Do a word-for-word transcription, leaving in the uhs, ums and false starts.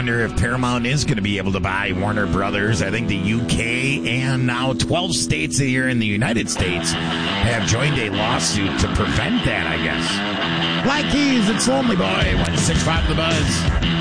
wonder if Paramount is going to be able to buy Warner Brothers. I think the U K and now twelve states here in the United States have joined a lawsuit to prevent that, I guess. Black Keys, it's Lonely Boy, one six five The Buzz.